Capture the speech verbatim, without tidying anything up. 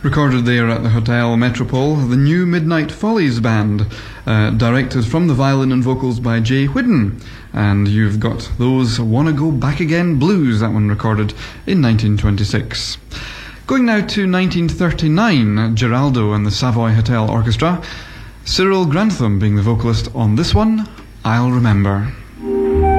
Recorded there at the Hotel Metropole, the New Midnight Follies Band, uh, directed from the violin and vocals by Jay Whidden. And you've got those Wanna Go Back Again Blues, that one recorded in nineteen twenty-six. Going now to nineteen thirty-nine, Geraldo and the Savoy Hotel Orchestra, Cyril Grantham being the vocalist on this one, I'll Remember.